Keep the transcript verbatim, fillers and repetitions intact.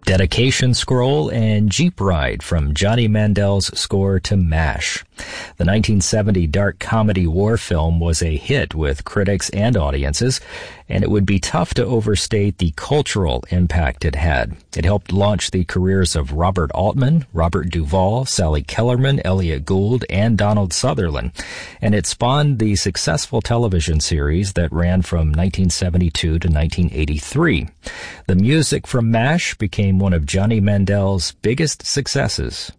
Dedication Scroll, and Jeep Ride from Johnny Mandel's score to MASH. The nineteen seventy dark comedy war film was a hit with critics and audiences, and it would be tough to overstate the cultural impact it had. It helped launch the careers of Robert Altman, Robert Duvall, Sally Kellerman, Elliot Gould, and Donald Sutherland, and it spawned the successful television series that ran from nineteen seventy-two to nineteen eighty-three. The music from MASH became one of Johnny Mandel's biggest successes.